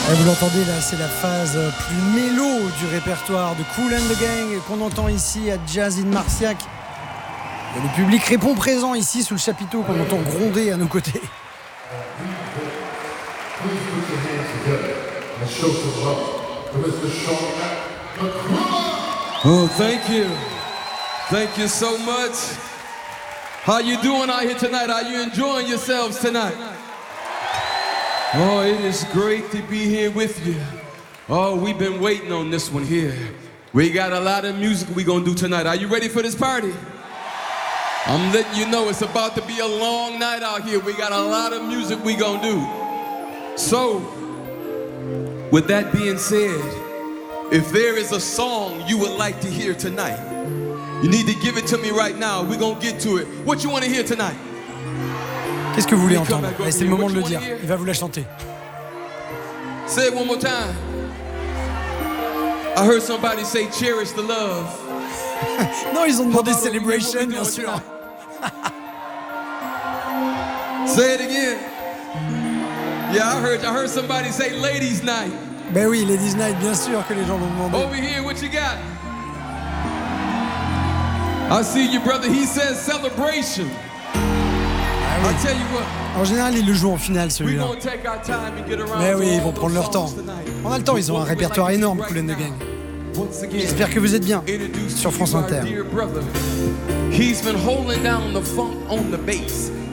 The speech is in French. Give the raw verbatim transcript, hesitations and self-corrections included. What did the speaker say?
Et vous l'entendez là, c'est la phase plus mélo du répertoire de Kool and the Gang qu'on entend ici à Jazz in Marciac. Et le public répond présent ici sous le chapiteau qu'on entend gronder à nos côtés. Oh, thank you. Thank you so much. How you doing out here tonight? Are you enjoying yourselves tonight? Oh, it is great to be here with you. Oh, we've been waiting on this one here. We got a lot of music we're gonna do tonight. Are you ready for this party? I'm letting you know it's about to be a long night out here. We got a lot of music we gonna do. So, with that being said, if there is a song you would like to hear tonight, you need to give it to me right now. We're gonna get to it. What you want to hear tonight? Qu'est-ce que vous voulez entendre? Allez, c'est le moment de le dire. Il va vous la chanter. Say it one more time. I heard somebody say cherish the love. Non, ils ont demandé Celebration, bien sûr. Say it again. Yeah, I heard, I heard somebody say ladies night. Ben oui, Ladies Night, bien sûr que les gens l'ont demandé. Over here, what you got? I see you, brother. He says celebration. Ah oui. I tell you what. En général, ils le jouent en finale, celui-là. Mais oui, ils vont prendre leur temps. On a le temps, ils ont un répertoire énorme, Kool and the Gang. J'espère que vous êtes bien sur France Inter. He's been holding down the funk on the bass.